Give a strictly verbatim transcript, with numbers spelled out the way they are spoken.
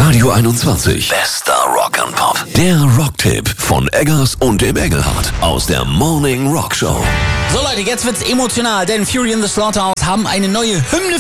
Radio einundzwanzig. Bester Rock and Pop. Der Rocktipp von Eggers und dem Engelhardt aus der Morning Rock Show. So Leute, jetzt wird's emotional, denn Fury in the Slaughterhouse haben eine neue Hymne